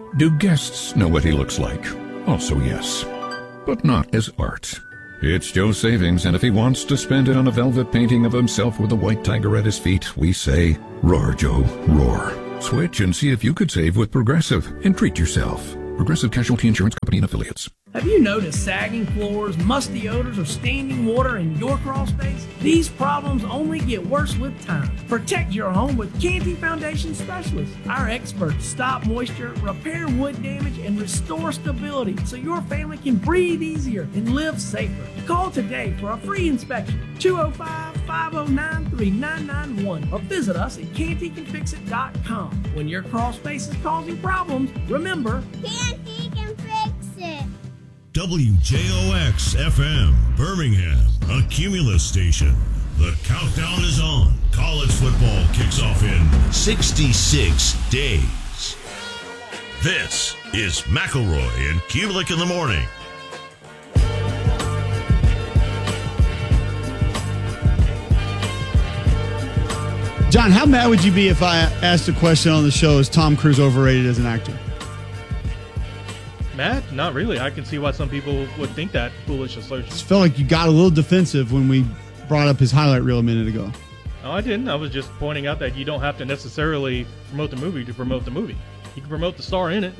Do guests know what he looks like? Also yes, but not as art. It's Joe's savings, and if he wants to spend it on a velvet painting of himself with a white tiger at his feet, we say, roar, Joe, roar. Switch and see if you could save with Progressive and treat yourself. Progressive Casualty Insurance Company and Affiliates. Have you noticed sagging floors, musty odors, or standing water in your crawl space? These problems only get worse with time. Protect your home with Canty Foundation Specialists. Our experts stop moisture, repair wood damage, and restore stability so your family can breathe easier and live safer. Call today for a free inspection. 205-509-3991 or visit us at cantycanfixit.com. When your crawl space is causing problems, remember, Canty can fix it. WJOX FM, Birmingham, a Cumulus station. The countdown is on. College football kicks off in 66 days. This is McElroy and Kulik in the morning. John, how mad would you be if I asked a question on the show, is Tom Cruise overrated as an actor? Mad? Not really. I can see why some people would think that foolish assertion. I just felt like you got a little defensive when we brought up his highlight reel a minute ago. No, I didn't. I was just pointing out that you don't have to necessarily promote the movie to promote the movie. You can promote the star in it.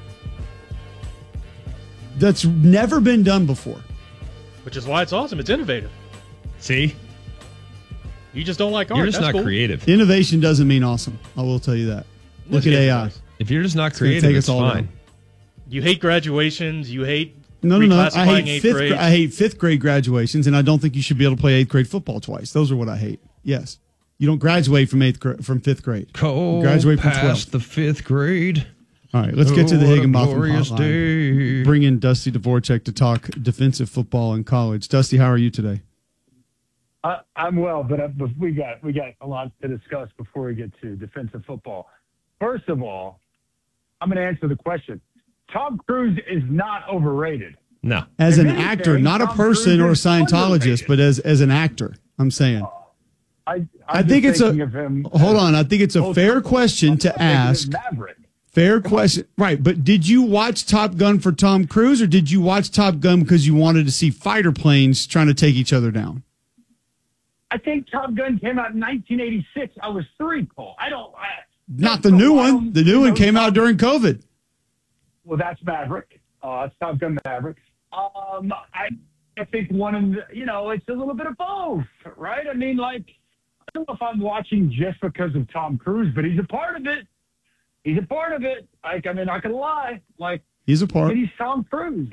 That's never been done before. Which is why it's awesome. It's innovative. See? You just don't like art. You're just That's not cool. creative. Innovation doesn't mean awesome. I will tell you that. Look at AI. If you're just not It's gonna creative, take it's us all fine. down. You hate graduations. You hate No. I reclassifying hate eighth grade. I hate fifth grade graduations, and I don't think you should be able to play eighth grade football twice. Those are what I hate. Yes, you don't graduate from fifth grade. You graduate from 12th. The fifth grade. All right, let's get to the what a Higginbotham glorious hotline. day. Bring in Dusty Dvorak to talk defensive football in college. Dusty, how are you today? I'm well, but we got a lot to discuss before we get to defensive football. First of all, I'm going to answer the question. Tom Cruise is not overrated. No. As If an anything, actor, not a Tom person Cruise or a is Scientologist, but as an actor, I'm saying. I'm I think just it's thinking of him hold on. I think it's a as fair ultra- question to thinking of ask. Maverick. Fair question. Right. But did you watch Top Gun for Tom Cruise, or did you watch Top Gun because you wanted to see fighter planes trying to take each other down? I think Top Gun came out in 1986. I was 3, Cole. Not the new one. The new one came out during COVID. Well, that's Maverick. It's Top Gun Maverick. I think one of the, it's a little bit of both, right? I mean, I don't know if I'm watching just because of Tom Cruise, but he's a part of it. He's a part of it. Not gonna lie. He's a part. He's Tom Cruise.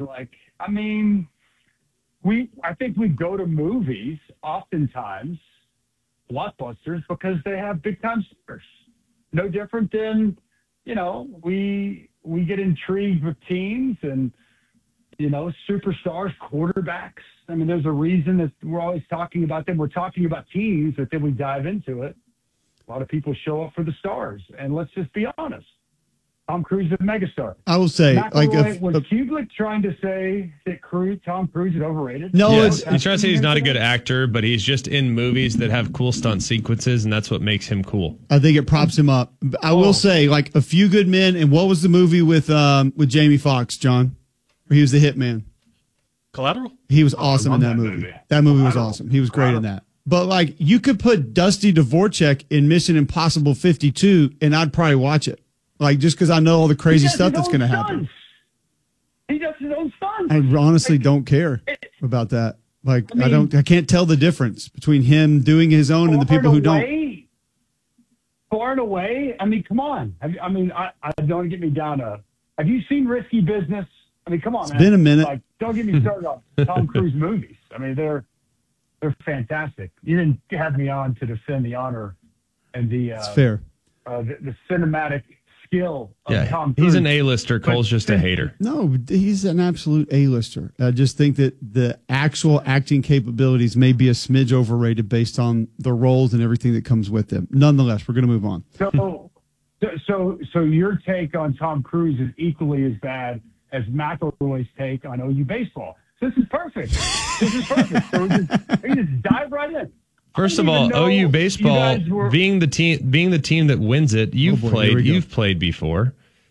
I think we go to movies oftentimes, blockbusters, because they have big time stars. No different than, we get intrigued with teams and, superstars, quarterbacks. I mean, there's a reason that we're always talking about them. We're talking about teams, but then we dive into it. A lot of people show up for the stars. And let's just be honest. Tom Cruise is a megastar. I will say, was Kulik trying to say that Tom Cruise is overrated? No, Yes, he's trying to say he's not a good actor, but he's just in movies that have cool stunt sequences, and that's what makes him cool. I think it props him up. I will say, A Few Good Men, and what was the movie with Jamie Foxx, John? Where he was the hitman. Collateral? He was awesome in that movie. That movie was awesome. He was great in that. But you could put Dusty Dvorak in Mission Impossible 52, and I'd probably watch it. Just because I know all the crazy stuff that's going to happen. He does his own stunts. I honestly don't care about that. I can't tell the difference between him doing his own and the people who don't. Far and away. I mean, come on. I don't get me down to. Have you seen Risky Business? I mean, come on, It's man. been a minute. Don't get me started on Tom Cruise movies. I mean, they're fantastic. You didn't have me on to defend the honor and the. It's fair. The cinematic skill of Tom Cruise. He's an A-lister. Cole's just a hater. No, he's an absolute A-lister. I just think that the actual acting capabilities may be a smidge overrated based on the roles and everything that comes with them. Nonetheless, we're going to move on. So your take on Tom Cruise is equally as bad as McElroy's take on OU baseball. This is perfect. So we just dive right in. First of all, OU baseball being the team that wins it, you've played before.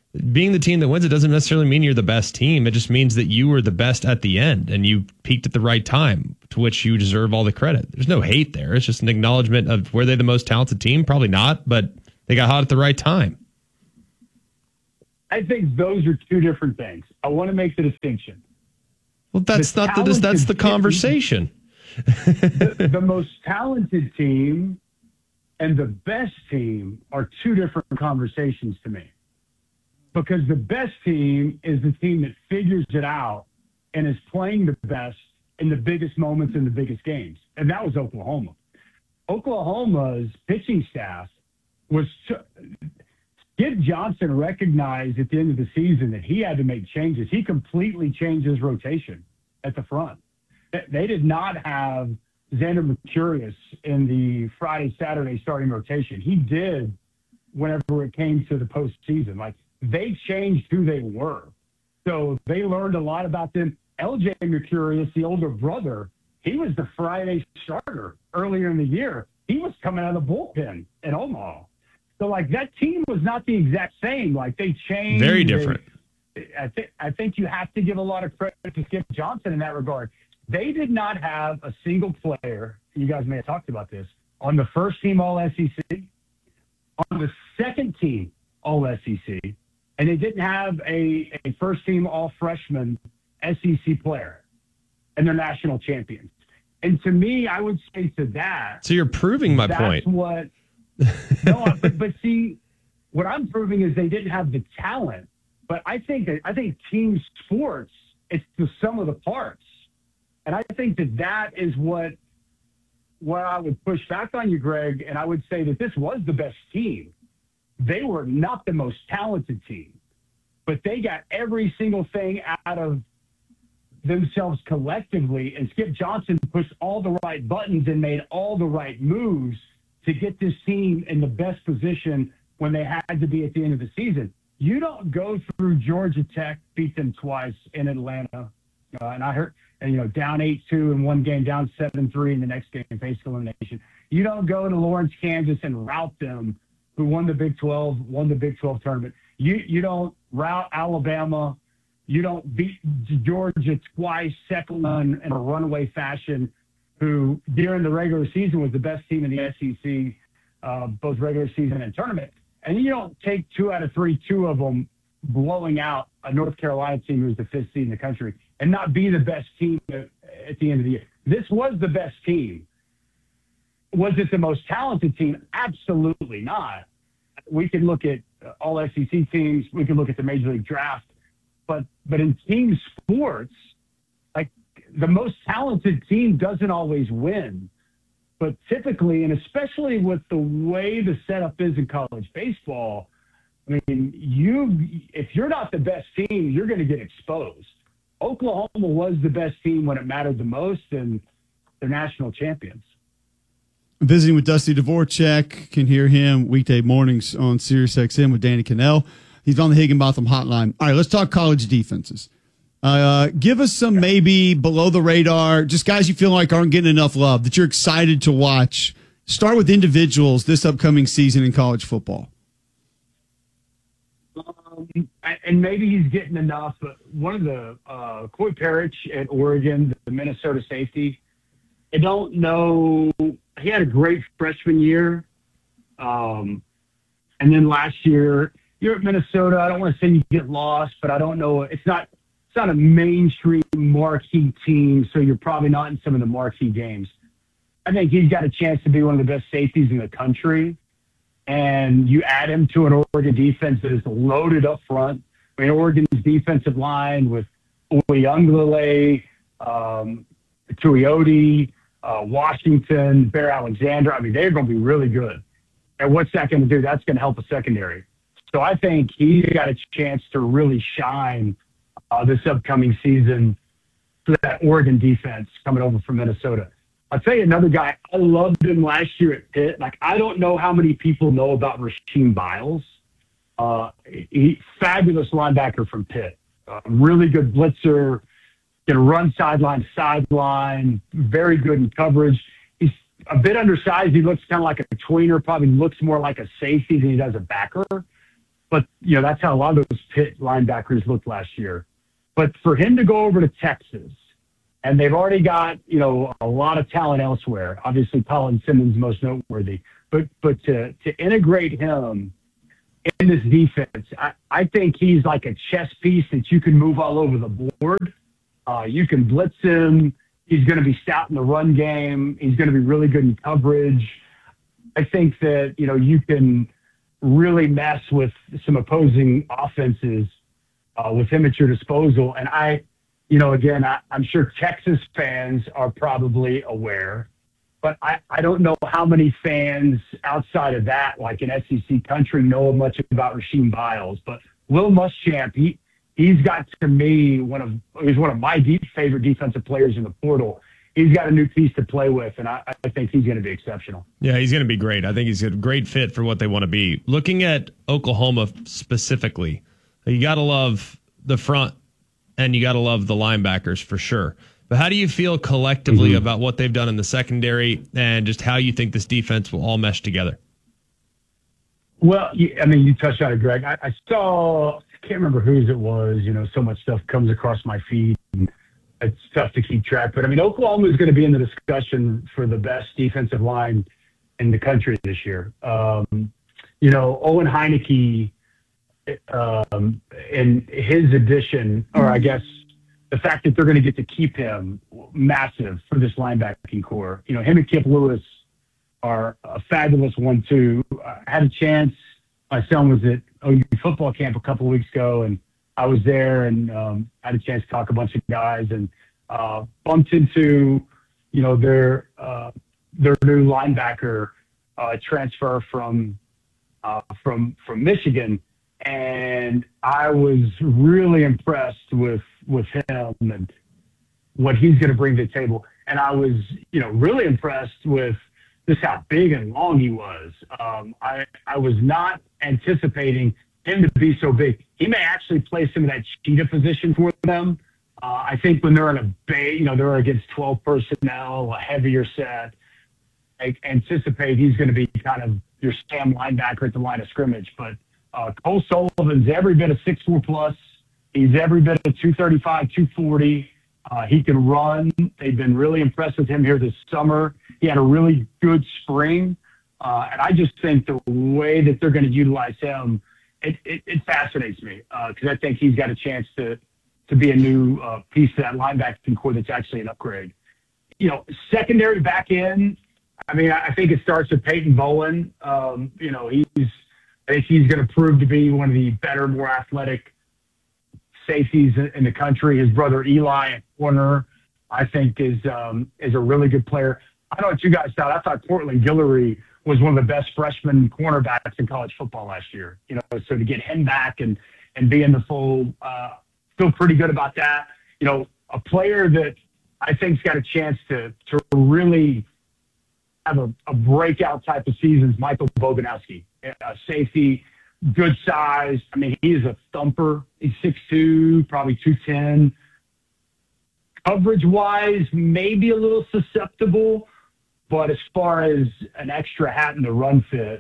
being the team that wins, it doesn't necessarily mean you're the best team. It just means that you were the best at the end and you peaked at the right time, to which you deserve all the credit. There's no hate there. It's just an acknowledgement of, were they the most talented team? Probably not, but they got hot at the right time. I think those are two different things. I want to make the distinction. Well, that's the conversation. The most talented team and the best team are two different conversations to me. Because the best team is the team that figures it out and is playing the best in the biggest moments in the biggest games. And that was Oklahoma. Oklahoma's pitching staff was Skip Johnson recognized at the end of the season that he had to make changes. He completely changed his rotation at the front. They did not have Xander Mercurius in the Friday, Saturday starting rotation. He did whenever it came to the postseason. Like, they changed who they were. So they learned a lot about them. LJ Mercurius, the older brother, he was the Friday starter earlier in the year. He was coming out of the bullpen in Omaha. So, like, that team was not the exact same. Like, they changed. Very different. I think you have to give a lot of credit to Skip Johnson in that regard. They did not have a single player, you guys may have talked about this, on the first team All-SEC, on the second team All-SEC, and they didn't have a first-team all-freshman SEC player, and they're national champions. And to me, I would say to that. So you're proving my point. But see, what I'm proving is they didn't have the talent. But I think team sports, it's the sum of the parts. And I think that is what I would push back on you, Greg, and I would say that this was the best team. They were not the most talented team, but they got every single thing out of themselves collectively, and Skip Johnson pushed all the right buttons and made all the right moves to get this team in the best position when they had to be at the end of the season. You don't go through Georgia Tech, beat them twice in Atlanta, and I heard, down 8-2 in one game, down 7-3 in the next game, face elimination. You don't go to Lawrence, Kansas, and rout them, who won the Big 12 tournament. You don't rout Alabama. You don't beat Georgia twice, second one in a runaway fashion, who during the regular season was the best team in the SEC, both regular season and tournament. And you don't take 2 out of 3, 2 of them blowing out a North Carolina team who's the 5th seed in the country, and not be the best team at the end of the year. This was the best team. Was it the most talented team? Absolutely not. We can look at all SEC teams. We can look at the Major League Draft. But in team sports, like, the most talented team doesn't always win. But typically, and especially with the way the setup is in college baseball, I mean, if you're not the best team, you're going to get exposed. Oklahoma was the best team when it mattered the most, and they're national champions. Visiting with Dusty Dvorak. Can hear him weekday mornings on SiriusXM with Danny Cannell. He's on the Higginbotham hotline. All right, let's talk college defenses. Give us some maybe below the radar, just guys you feel like aren't getting enough love that you're excited to watch. Start with individuals this upcoming season in college football. And maybe he's getting enough, but one of the Coy Parrish at Oregon, the Minnesota safety, I don't know. He had a great freshman year. And then last year, you're at Minnesota. I don't want to say you get lost, but I don't know. It's not a mainstream marquee team, so you're probably not in some of the marquee games. I think he's got a chance to be one of the best safeties in the country. And you add him to an Oregon defense that is loaded up front. I mean, Oregon's defensive line with Uyunglele, Tuioti, Washington, Bear Alexander. I mean, they're going to be really good. And what's that going to do? That's going to help a secondary. So I think he's got a chance to really shine this upcoming season for that Oregon defense coming over from Minnesota. I'll tell you another guy. I loved him last year at Pitt. Like, I don't know how many people know about Rasheem Biles. Fabulous linebacker from Pitt. Really good blitzer. Can run sideline to sideline. Very good in coverage. He's a bit undersized. He looks kind of like a tweener. Probably looks more like a safety than he does a backer. But, that's how a lot of those Pitt linebackers looked last year. But for him to go over to Texas, and they've already got, a lot of talent elsewhere. Obviously, Colin Simmons most noteworthy. But to integrate him in this defense, I think he's like a chess piece that you can move all over the board. You can blitz him. He's going to be stout in the run game. He's going to be really good in coverage. I think that, you can really mess with some opposing offenses with him at your disposal. And I'm sure Texas fans are probably aware, but I don't know how many fans outside of that, like in SEC country, know much about Rasheem Biles. But Will Muschamp, he's got, to me, he's one of my favorite defensive players in the portal. He's got a new piece to play with, and I think he's going to be exceptional. Yeah, he's going to be great. I think he's a great fit for what they want to be. Looking at Oklahoma specifically, you got to love the front and you got to love the linebackers for sure. But how do you feel collectively about what they've done in the secondary and just how you think this defense will all mesh together? Well, you touched on it, Greg. I saw, I can't remember whose it was, so much stuff comes across my feed. And it's tough to keep track. But, Oklahoma is going to be in the discussion for the best defensive line in the country this year. Owen Heineke, in his addition, or I guess the fact that they're going to get to keep him, massive for this linebacking core. Him and Kip Lewis are a fabulous 1-2. I had a chance. My son was at OU football camp a couple of weeks ago, and I was there and had a chance to talk to a bunch of guys and bumped into, their new linebacker transfer from Michigan, and I was really impressed with him and what he's going to bring to the table. And I was, really impressed with just how big and long he was. I was not anticipating him to be so big. He may actually play some of that cheetah position for them. I think when they're in a bay, they're against 12 personnel, a heavier set. I anticipate he's going to be kind of your Sam linebacker at the line of scrimmage. But Cole Sullivan's every bit of 6'4 plus. He's every bit of 235, 240. He can run. They've been really impressed with him here this summer. He had a really good spring. And I just think the way that they're going to utilize him, it fascinates me because I think he's got a chance to be a new piece of that linebacking core that's actually an upgrade. Secondary back end, I think it starts with Peyton Bowen. I think he's going to prove to be one of the better, more athletic safeties in the country. His brother Eli at corner, I think, is a really good player. I don't know what you guys thought. I thought Cortland Guillory was one of the best freshman cornerbacks in college football last year. So to get him back and be in the fold, feel pretty good about that. A player that I think's got a chance to really have a breakout type of season is Michael Boganowski, a safety, good size. He is a thumper. He's 6'2", probably 210. Coverage-wise, maybe a little susceptible, but as far as an extra hat in the run fit,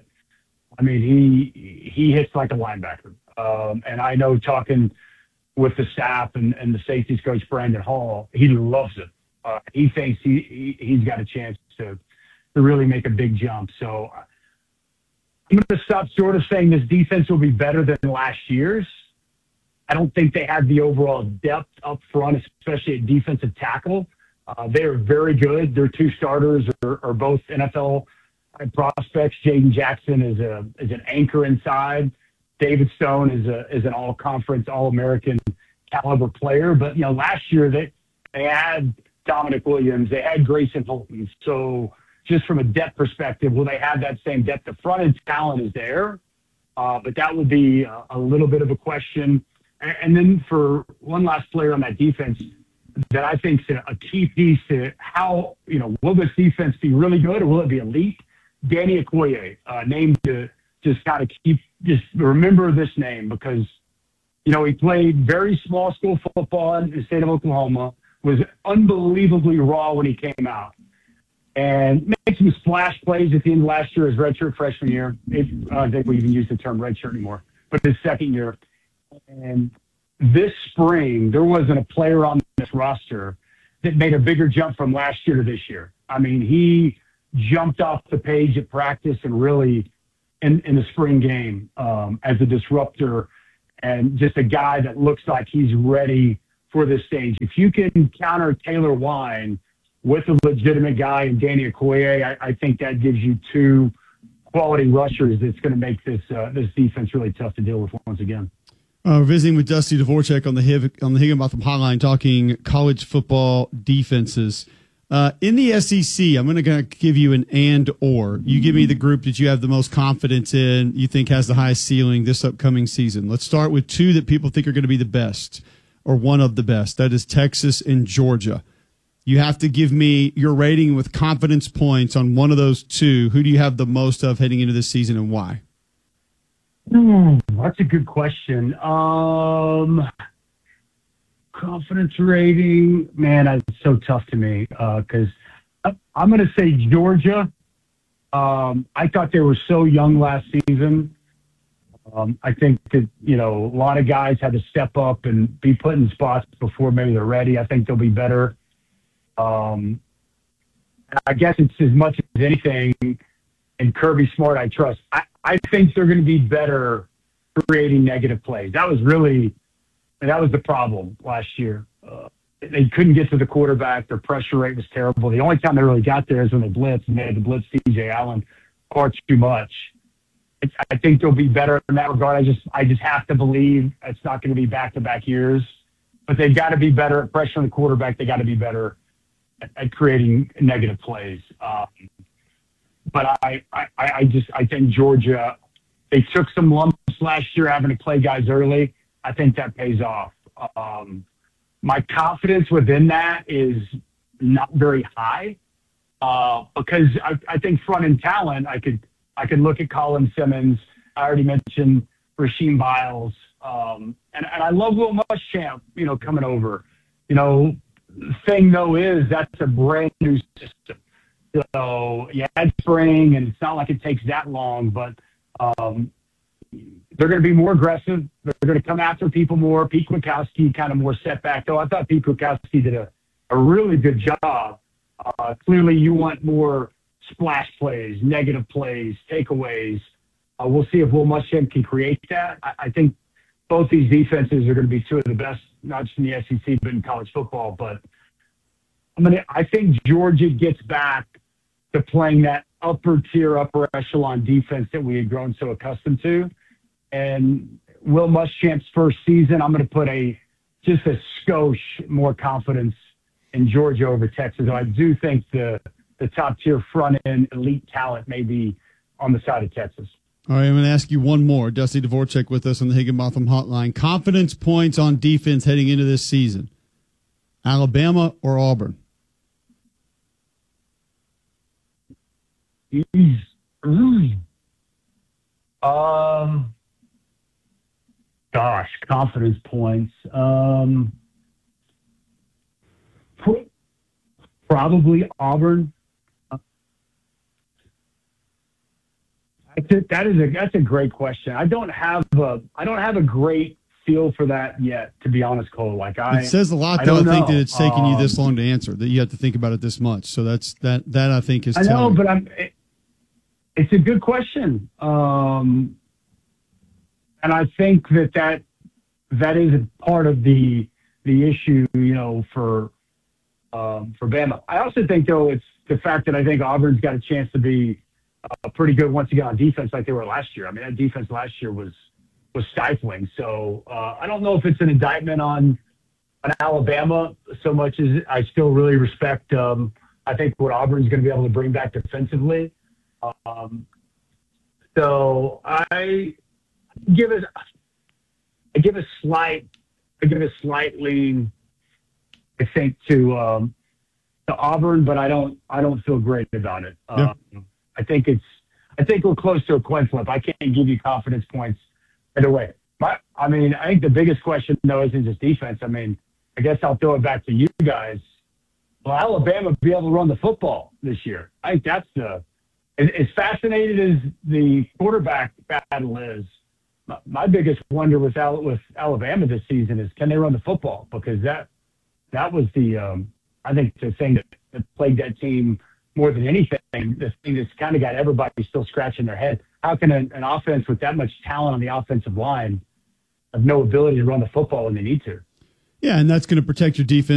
he hits like a linebacker. And I know talking with the staff and the safeties coach, Brandon Hall, he loves it. He thinks he's got a chance to really make a big jump. So I'm going to stop short of saying this defense will be better than last year's. I don't think they have the overall depth up front, especially at defensive tackle. They are very good. Their two starters are both NFL prospects. Jaden Jackson is an anchor inside. David Stone is an all-conference, all-American caliber player. But, last year they had Dominic Williams. They had Grayson Holton. So just from a depth perspective, will they have that same depth? The front-end talent is there, but that would be a little bit of a question. And then for one last player on that defense that I think is a key piece to how, will this defense be really good or will it be elite? Danny Okoye, named to just kind of just remember this name because, he played very small school football in the state of Oklahoma, was unbelievably raw when he came out, and made some splash plays at the end of last year, his redshirt freshman year. I don't think we even use the term redshirt anymore. but his second year. And this spring, there wasn't a player on this roster that made a bigger jump from last year to this year. I mean, he jumped off the page at practice and really in the spring game as a disruptor and just a guy that looks like he's ready for this stage. If you can counter Taylor Wine with a legitimate guy in Danny Okoye, I think that gives you two quality rushers that's going to make this defense really tough to deal with once again. We're visiting with Dusty Dvorak on the Higginbotham Hotline talking college football defenses. In the SEC, I'm going to give you an and or. You give me the group that you have the most confidence in, you think has the highest ceiling this upcoming season. Let's start with two that people think are going to be the best or one of the best. That is Texas and Georgia. You have to give me your rating with confidence points on one of those two. Who do you have the most of heading into this season and why? That's a good question. Confidence rating, man, it's so tough to me because I'm going to say Georgia. I thought they were so young last season. I think that, a lot of guys had to step up and be put in spots before maybe they're ready. I think they'll be better. I guess it's as much as anything in Kirby Smart I trust. I think they're going to be better creating negative plays. That was the problem last year. They couldn't get to the quarterback. Their pressure rate was terrible. The only time they really got there is when they blitzed, and they had to blitz C.J. Allen far too much. I think they'll be better in that regard. I just have to believe it's not going to be back-to-back years. But they've got to be better at pressuring the quarterback. They got to be better at creating negative plays. But I think Georgia, they took some lumps last year having to play guys early. I think that pays off. My confidence within that is not very high because I think front-end talent, I could look at Colin Simmons. I already mentioned Rasheem Biles. And I love Will Muschamp, coming over. Thing, though, is that's a brand-new system. So, yeah, it's spring, and it's not like it takes that long, but they're going to be more aggressive. They're going to come after people more. Pete Kwiatkowski kind of more setback, though. I thought Pete Kwiatkowski did a really good job. Clearly, you want more splash plays, negative plays, takeaways. We'll see if Will Muschamp can create that. I think both these defenses are going to be two of the best, not just in the SEC, but in college football. But I think Georgia gets back to playing that upper tier, upper echelon defense that we had grown so accustomed to. And Will Muschamp's first season, I'm going to put just a skosh more confidence in Georgia over Texas. I do think the top tier front end elite talent may be on the side of Texas. All right, I'm going to ask you one more. Dusty Dvorak with us on the Higginbotham Hotline. Confidence points on defense heading into this season. Alabama or Auburn? Confidence points. Probably Auburn. That's a great question. I don't have a great feel for that yet, to be honest, Cole. It says a lot, though. I think that it's taken you this long to answer, that you have to think about it this much. So that I think is. I know, but it's a good question, and I think that is a part of the issue, for Bama. I also think, though, it's the fact that I think Auburn's got a chance to be pretty good once again on defense, like they were last year. I mean, that defense last year was stifling. So I don't know if it's an indictment on Alabama so much as I still really respect. I think what Auburn's going to be able to bring back defensively. So I give a slight lean, I think, to Auburn, but I don't feel great about it. Yeah. I think we're close to a coin flip. I can't give you confidence points either way. I think the biggest question, though, isn't just defense. I guess I'll throw it back to you guys. Will Alabama be able to run the football this year? I think that's as fascinating as the quarterback battle is. my biggest wonder with Alabama this season is, can they run the football? Because that was the I think the thing that plagued that team more than anything. The thing that's kind of got everybody still scratching their head. How can an offense with that much talent on the offensive line have no ability to run the football when they need to? Yeah, and that's going to protect your defense